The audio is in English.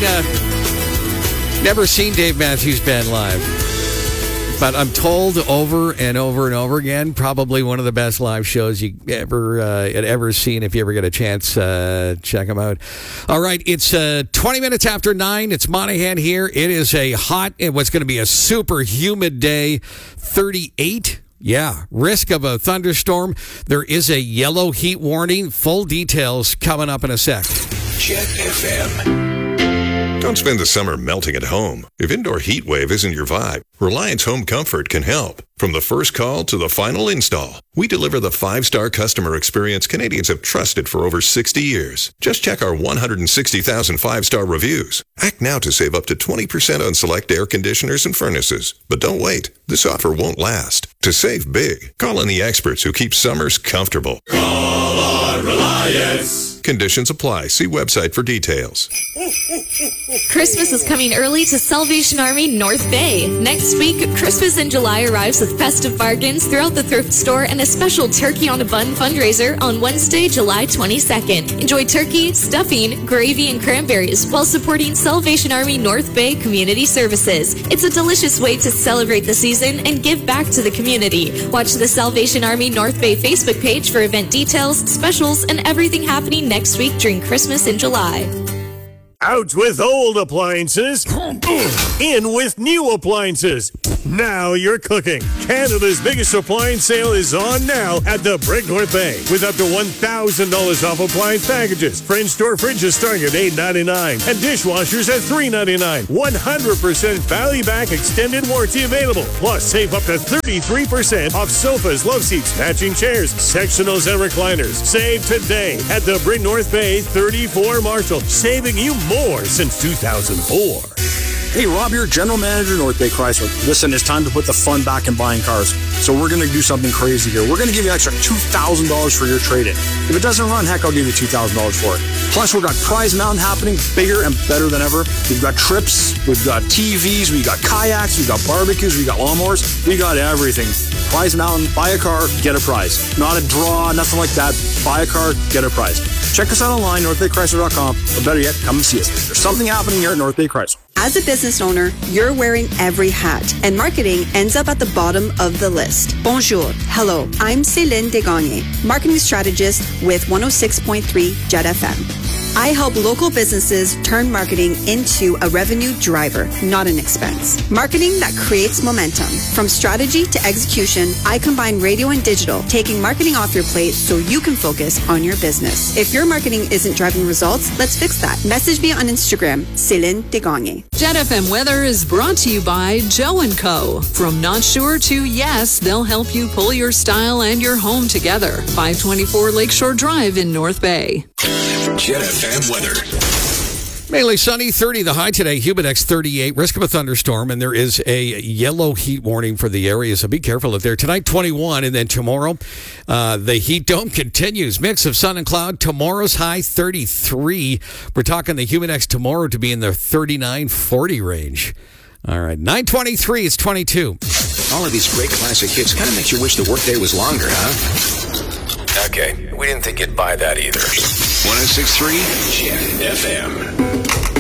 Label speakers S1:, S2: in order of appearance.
S1: never seen Dave Matthews Band live. But I'm told over and over and over again, probably one of the best live shows you ever seen. If you ever get a chance, check them out. All right, it's 20 minutes after 9. It's Monahan here. It is what's going to be a super humid day, 38. Yeah, risk of a thunderstorm. There is a yellow heat warning. Full details coming up in a sec.
S2: Jet FM. Don't spend the summer melting at home. If indoor heat wave isn't your vibe, Reliance Home Comfort can help. From the first call to the final install, we deliver the 5-star customer experience Canadians have trusted for over 60 years. Just check our 160,000 5-star reviews. Act now to save up to 20% on select air conditioners and furnaces. But don't wait. This offer won't last. To save big, call on the experts who keep summers comfortable.
S3: Call on Reliance.
S2: Conditions apply. See website for details.
S4: Christmas is coming early to Salvation Army North Bay. Next week, Christmas in July arrives with festive bargains throughout the thrift store and a special Turkey on a Bun fundraiser on Wednesday, July 22nd. Enjoy turkey, stuffing, gravy, and cranberries while supporting Salvation Army North Bay Community Services. It's a delicious way to celebrate the season and give back to the community. Watch the Salvation Army North Bay Facebook page for event details, specials, and everything happening next week during Christmas in July.
S5: Out with old appliances, in with new appliances. Now you're cooking. Canada's biggest appliance sale is on now at the Brick North Bay with up to $1,000 off appliance packages. French door fridges starting at $8.99 and dishwashers at $3.99. 100% value back extended warranty available. Plus, save up to 33% off sofas, love seats, matching chairs, sectionals, and recliners. Save today at the Brick North Bay 34 Marshall, saving you more since 2004.
S6: Hey, Rob here, General Manager, North Bay Chrysler. Listen, it's time to put the fun back in buying cars. So we're going to do something crazy here. We're going to give you an extra $2,000 for your trade-in. If it doesn't run, heck, I'll give you $2,000 for it. Plus, we've got Prize Mountain happening bigger and better than ever. We've got trips, we've got TVs, we've got kayaks, we've got barbecues, we've got lawnmowers. We got everything. Prize Mountain, buy a car, get a prize. Not a draw, nothing like that. Buy a car, get a prize. Check us out online, northbaychrysler.com, or better yet, come and see us. There's something happening here at North Bay Chrysler.
S7: As a business owner, you're wearing every hat, and marketing ends up at the bottom of the list. Bonjour. Hello. I'm Céline Desgagne, marketing strategist with 106.3 Jet FM. I help local businesses turn marketing into a revenue driver, not an expense. Marketing that creates momentum. From strategy to execution, I combine radio and digital, taking marketing off your plate so you can focus on your business. If your marketing isn't driving results, let's fix that. Message me on Instagram, Céline Desgagne.
S8: Jet FM weather is brought to you by Joe & Co. From not sure to yes, they'll help you pull your style and your home together. 524 Lakeshore Drive in North Bay.
S2: Jet FM weather.
S1: Mainly sunny, 30 the high today, Humidex 38, risk of a thunderstorm, and there is a yellow heat warning for the area, so be careful out there. Tonight, 21, and then tomorrow, the heat dome continues. Mix of sun and cloud. Tomorrow's high, 33. We're talking the Humidex tomorrow to be in the 39-40 range. All right, 9:23, it's 22.
S9: All of these great classic hits kind of makes you wish the workday was longer, huh?
S2: Okay, we didn't think you'd buy that either.
S9: 106.3
S2: Jet FM.